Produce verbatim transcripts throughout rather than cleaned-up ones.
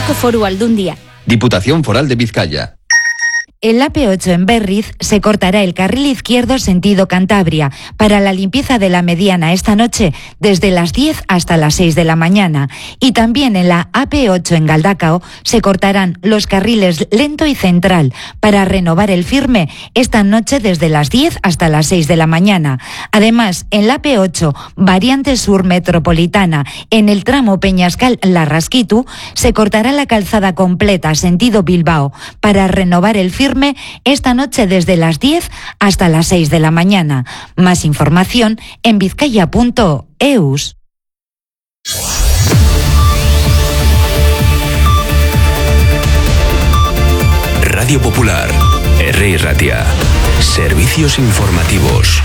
Gipuzkoako Foru Aldundia. Diputación Foral de Vizcaya. En la A P ocho en Berriz se cortará el carril izquierdo sentido Cantabria para la limpieza de la mediana esta noche desde las diez hasta las seis de la mañana. Y también en la A P ocho en Galdacao se cortarán los carriles lento y central para renovar el firme esta noche desde las diez hasta las seis de la mañana. Además, en la A P ocho variante sur metropolitana en el tramo Peñascal-Larrasquitu se cortará la calzada completa sentido Bilbao para renovar el firme esta noche desde las diez hasta las seis de la mañana. Más información en vizcaya punto eus. Radio Popular, R. Ratia. Servicios informativos.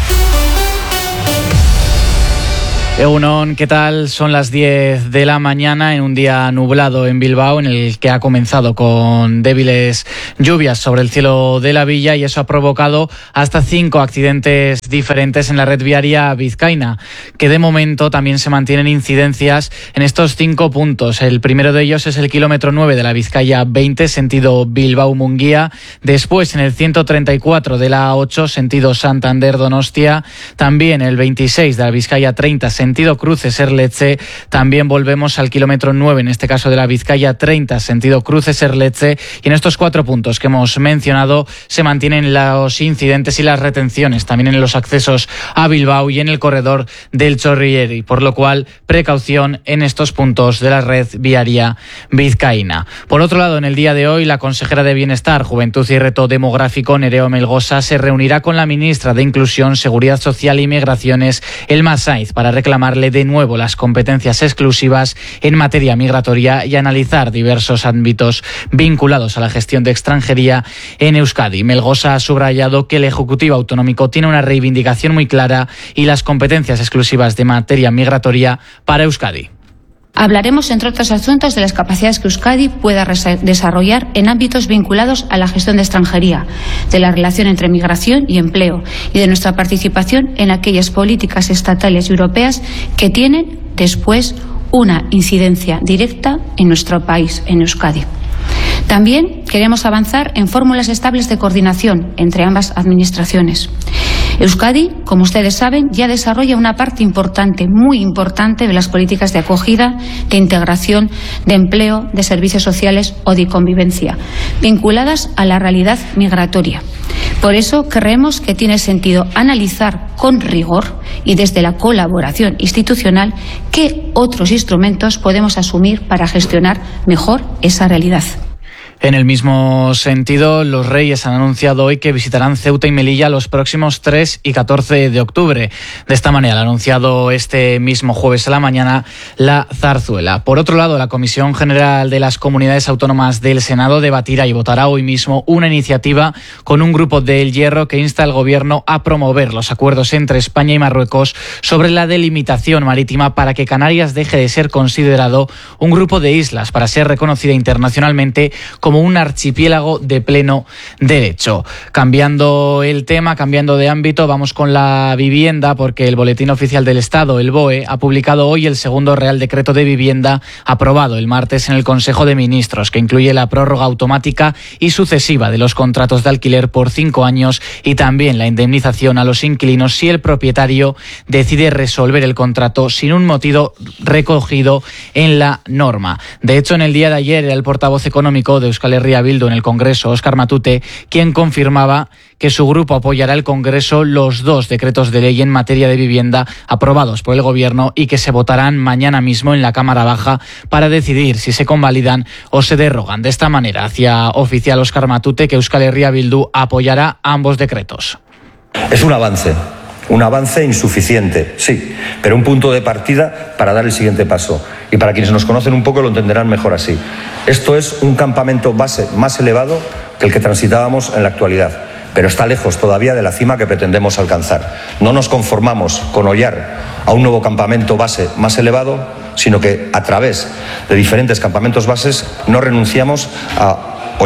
Egunon, ¿qué tal? Son las diez de la mañana en un día nublado en Bilbao, en el que ha comenzado con débiles lluvias sobre el cielo de la villa, y eso ha provocado hasta cinco accidentes diferentes en la red viaria vizcaína, que de momento también se mantienen incidencias en estos cinco puntos. El primero de ellos es el kilómetro nueve de la Vizcaya veinte, sentido Bilbao-Munguía. Después en el ciento treinta y cuatro de la A ocho, sentido Santander-Donostia. También el veintiséis de la Vizcaya treinta, sentido Cruces-Erletxe. También volvemos al kilómetro nueve, en este caso de la Vizcaya treinta, sentido Cruces-Erletxe. Y en estos cuatro puntos que hemos mencionado se mantienen los incidentes y las retenciones, también en los accesos a Bilbao y en el corredor del Chorrilleri, por lo cual precaución en estos puntos de la red viaria vizcaína. Por otro lado, en el día de hoy, la consejera de Bienestar, Juventud y Reto Demográfico, Nerea Melgosa, se reunirá con la ministra de Inclusión, Seguridad Social y Migraciones, Elma Saiz, para reclamar reclamarle de nuevo las competencias exclusivas en materia migratoria y analizar diversos ámbitos vinculados a la gestión de extranjería en Euskadi. Melgosa ha subrayado que el Ejecutivo Autonómico tiene una reivindicación muy clara y las competencias exclusivas de materia migratoria para Euskadi. Hablaremos, entre otros asuntos, de las capacidades que Euskadi pueda desarrollar en ámbitos vinculados a la gestión de extranjería, de la relación entre migración y empleo y de nuestra participación en aquellas políticas estatales y europeas que tienen después una incidencia directa en nuestro país, en Euskadi. También queremos avanzar en fórmulas estables de coordinación entre ambas administraciones. Euskadi, como ustedes saben, ya desarrolla una parte importante, muy importante, de las políticas de acogida, de integración, de empleo, de servicios sociales o de convivencia, vinculadas a la realidad migratoria. Por eso creemos que tiene sentido analizar con rigor y desde la colaboración institucional qué otros instrumentos podemos asumir para gestionar mejor esa realidad. En el mismo sentido, los Reyes han anunciado hoy que visitarán Ceuta y Melilla los próximos tres y catorce de octubre. De esta manera, ha anunciado este mismo jueves a la mañana la zarzuela. Por otro lado, la Comisión General de las Comunidades Autónomas del Senado debatirá y votará hoy mismo una iniciativa con un grupo del Hierro que insta al Gobierno a promover los acuerdos entre España y Marruecos sobre la delimitación marítima para que Canarias deje de ser considerado un grupo de islas para ser reconocida internacionalmente como un archipiélago de pleno derecho. Cambiando el tema, cambiando de ámbito, vamos con la vivienda, porque el Boletín Oficial del Estado, el B O E, ha publicado hoy el segundo Real Decreto de Vivienda aprobado el martes en el Consejo de Ministros, que incluye la prórroga automática y sucesiva de los contratos de alquiler por cinco años y también la indemnización a los inquilinos si el propietario decide resolver el contrato sin un motivo recogido en la norma. De hecho, en el día de ayer era el portavoz económico de Euskal Herria Bildu en el Congreso, Óscar Matute, quien confirmaba que su grupo apoyará el Congreso los dos decretos de ley en materia de vivienda aprobados por el Gobierno y que se votarán mañana mismo en la Cámara Baja para decidir si se convalidan o se derrogan. De esta manera, hacía oficial Óscar Matute que Euskal Herria Bildu apoyará ambos decretos. Es un avance. Un avance insuficiente, sí, pero un punto de partida para dar el siguiente paso. Y para quienes nos conocen un poco lo entenderán mejor así. Esto es un campamento base más elevado que el que transitábamos en la actualidad, pero está lejos todavía de la cima que pretendemos alcanzar. No nos conformamos con hollar a un nuevo campamento base más elevado, sino que a través de diferentes campamentos bases no renunciamos a hollar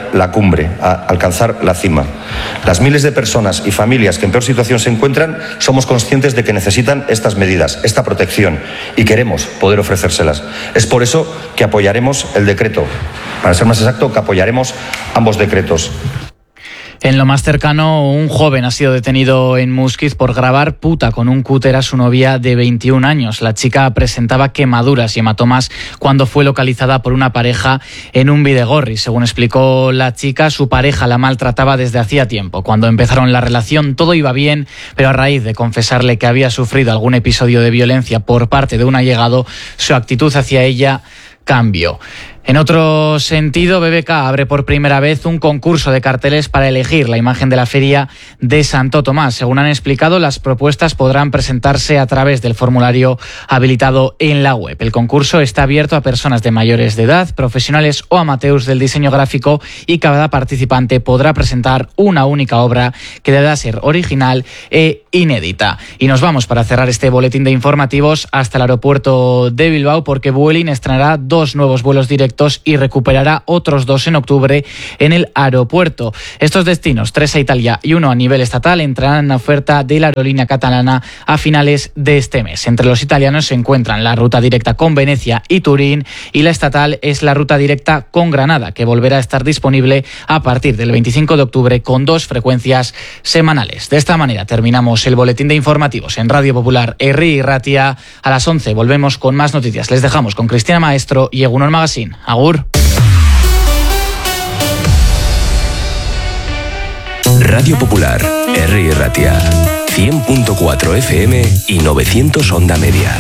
la cumbre, a alcanzar la cima. Las miles de personas y familias que en peor situación se encuentran, somos conscientes de que necesitan estas medidas, esta protección, y queremos poder ofrecérselas. Es por eso que apoyaremos el decreto. Para ser más exacto, que apoyaremos ambos decretos. En lo más cercano, un joven ha sido detenido en Musquiz por grabar puta con un cúter a su novia de veintiún años. La chica presentaba quemaduras y hematomas cuando fue localizada por una pareja en un Bidegorri. Según explicó la chica, su pareja la maltrataba desde hacía tiempo. Cuando empezaron la relación todo iba bien, pero a raíz de confesarle que había sufrido algún episodio de violencia por parte de un allegado, su actitud hacia ella cambió. En otro sentido, B B K abre por primera vez un concurso de carteles para elegir la imagen de la feria de Santo Tomás. Según han explicado, las propuestas podrán presentarse a través del formulario habilitado en la web. El concurso está abierto a personas de mayores de edad, profesionales o amateurs del diseño gráfico, y cada participante podrá presentar una única obra que deberá ser original e inédita. Y nos vamos, para cerrar este boletín de informativos, hasta el aeropuerto de Bilbao, porque Vueling estrenará dos nuevos vuelos directos y recuperará otros dos en octubre en el aeropuerto. Estos destinos, tres a Italia y uno a nivel estatal, entrarán en la oferta de la aerolínea catalana a finales de este mes. Entre los italianos se encuentran la ruta directa con Venecia y Turín, y la estatal es la ruta directa con Granada, que volverá a estar disponible a partir del veinticinco de octubre con dos frecuencias semanales. De esta manera terminamos el boletín de informativos en Radio Popular Herri y Ratia. A las once volvemos con más noticias. Les dejamos con Cristina Maestro y Egunon Magazine. Agur. Radio Popular, Herri y Ratia, cien punto cuatro F M y novecientos onda media.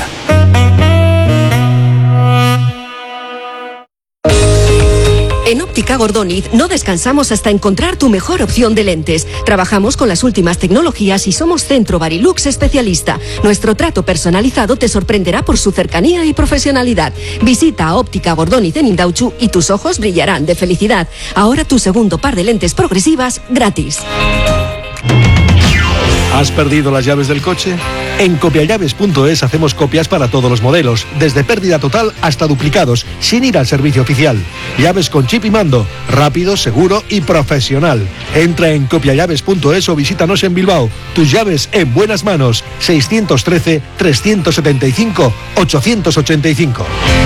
En Óptica Gordoniz no descansamos hasta encontrar tu mejor opción de lentes. Trabajamos con las últimas tecnologías y somos Centro Barilux especialista. Nuestro trato personalizado te sorprenderá por su cercanía y profesionalidad. Visita a Óptica Gordoniz en Indautxu y tus ojos brillarán de felicidad. Ahora tu segundo par de lentes progresivas gratis. ¿Has perdido las llaves del coche? En copiallaves punto es hacemos copias para todos los modelos, desde pérdida total hasta duplicados, sin ir al servicio oficial. Llaves con chip y mando, rápido, seguro y profesional. Entra en copiallaves punto es o visítanos en Bilbao. Tus llaves en buenas manos. seiscientos trece, trescientos setenta y cinco, ochocientos ochenta y cinco.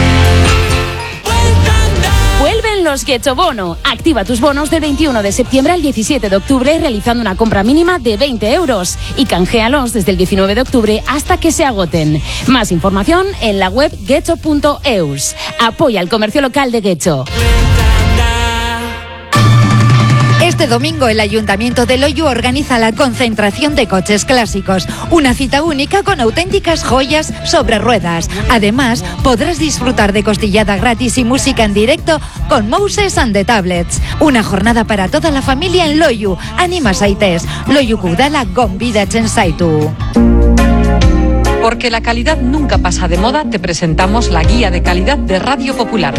Los Getxobono. Activa tus bonos del veintiuno de septiembre al diecisiete de octubre realizando una compra mínima de veinte euros y canjealos desde el diecinueve de octubre hasta que se agoten. Más información en la web getxo punto eus. Apoya el comercio local de Getxo. Este domingo el Ayuntamiento de Loiu organiza la concentración de coches clásicos, una cita única con auténticas joyas sobre ruedas. Además, podrás disfrutar de costillada gratis y música en directo con Moses and the Tablets. Una jornada para toda la familia en Loiu. Anima zaitez, Loiuko udala gonbidatzen zaitu. Porque la calidad nunca pasa de moda, te presentamos la guía de calidad de Radio Popular.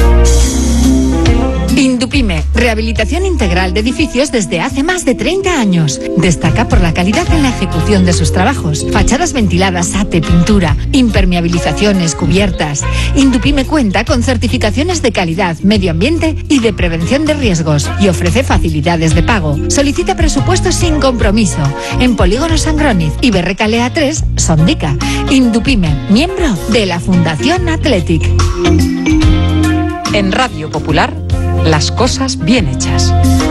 Indupime, rehabilitación integral de edificios desde hace más de treinta años. Destaca por la calidad en la ejecución de sus trabajos. Fachadas ventiladas, ate, pintura, impermeabilizaciones, cubiertas. Indupime cuenta con certificaciones de calidad, medio ambiente y de prevención de riesgos y ofrece facilidades de pago. Solicita presupuestos sin compromiso en Polígono Sangroniz y Berrecalea tres, Sondica. Indupime, miembro de la Fundación Athletic. En Radio Popular, las cosas bien hechas.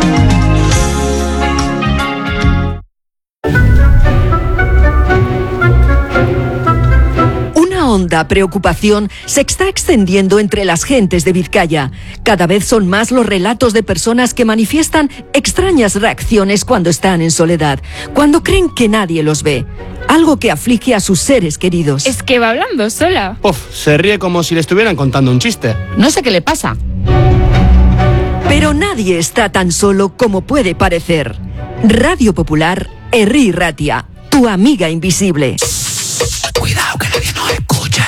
Una honda preocupación se está extendiendo entre las gentes de Vizcaya. Cada vez son más los relatos de personas que manifiestan extrañas reacciones cuando están en soledad, cuando creen que nadie los ve. Algo que aflige a sus seres queridos. Es que va hablando sola. Uf, se ríe como si le estuvieran contando un chiste. No sé qué le pasa. Pero nadie está tan solo como puede parecer. Radio Popular, Herri y Ratia, tu amiga invisible. Cuidado que nadie nos escucha.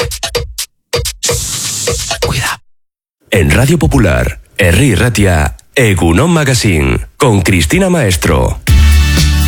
Cuidado. En Radio Popular, Herri y Ratia, Egunon Magazine, con Cristina Maestro.